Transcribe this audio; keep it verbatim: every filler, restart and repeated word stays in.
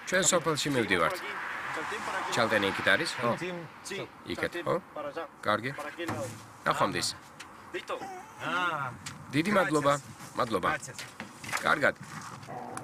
ჩვენ სოფელში მივდივართ. ჩალდენი იქით არის, ხო? იქეთ, ხო? კარგი. ნახვამდის. დიდი მადლობა. მადლობა. კარგად.